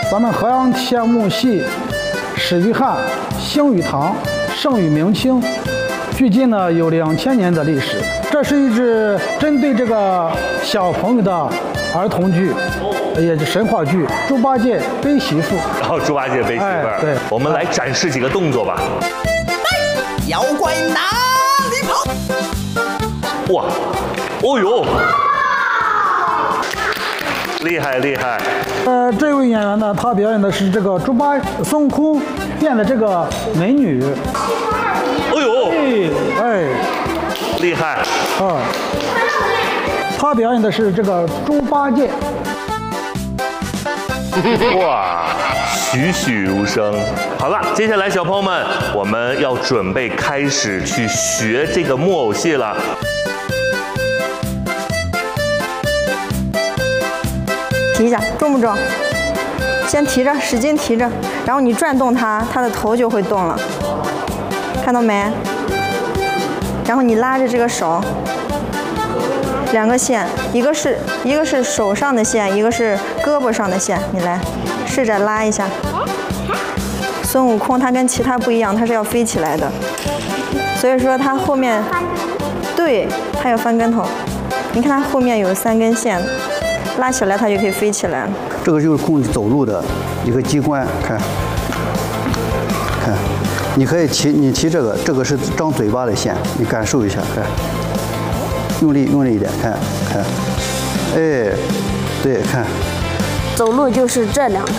咱们河阳天目戏始于汉，兴于唐，盛于明清，距今呢有2000年的历史。这是一支针对这个小朋友的儿童剧，也是神话剧《猪八戒背媳妇》。 然后猪八戒背媳妇儿， 对， 我们来展示几个动作吧。 妖怪哪里跑？ 哇，哦呦，厉害厉害！ 这位演员呢，他表演的是这个孙悟空变的这个美女。 哦呦， 哎， 厉害！ 他表演的是这个猪八戒。 哇，栩栩如生。好了，接下来小朋友们，我们要准备开始去学这个木偶戏了。 提一下，重不重？先提着，使劲提着，然后你转动它，它的头就会动了，看到没？然后你拉着这个手，两个线，一个是手上的线，一个是胳膊上的线，你来试着拉一下。孙悟空他跟其他不一样，他是要飞起来的，所以说他后面，对，他要翻跟头。你看他后面有3根线。拉起来，它就可以飞起来了。 这个就是控制走路的一个机关，看，你可以你提这个是张嘴巴的线，你感受一下，看，用力一点，看，哎，对，看， 走路就是这两个。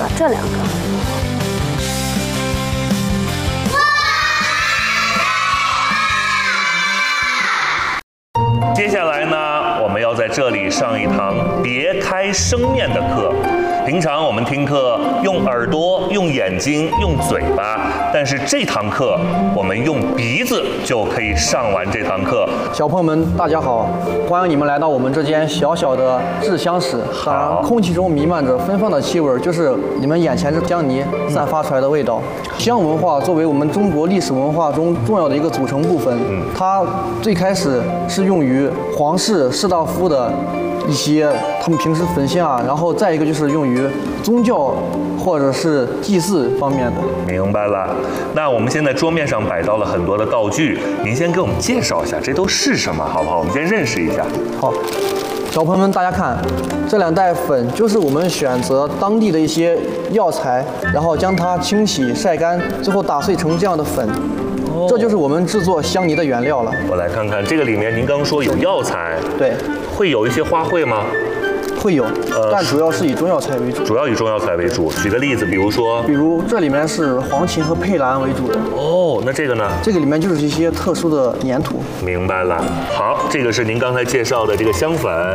接下来呢，我们要在这里上一堂别开生面的课。平常我们听课用耳朵、用眼睛、用嘴巴，但是这堂课我们用鼻子就可以上完这堂课。 小朋友们，大家好，欢迎你们来到我们这间小小的制香室。当然，空气中弥漫着芬芳的气味，就是你们眼前这香泥散发出来的味道。香文化作为我们中国历史文化中重要的一个组成部分，它最开始是用于皇室士大夫的一些他们平时焚香啊，然后再一个就是用于宗教或者是祭祀方面的。 明白了。那我们现在桌面上摆到了很多的道具，您先给我们介绍一下这都是什么，好不好？我们先认识一下。 好，小朋友们大家看，这2袋粉就是我们选择当地的一些药材，然后将它清洗晒干，最后打碎成这样的粉。这就是我们制作香泥的原料了。 我来看看这个里面，您刚说有药材， 对， 会有一些花卉吗？ 会有，但主要是以中药材为主。 主要以中药材为主。举个例子，比如这里面是黄芩和佩兰为主的。 哦，那这个呢？ 这个里面就是一些特殊的粘土。 明白了。好，这个是您刚才介绍的这个香粉。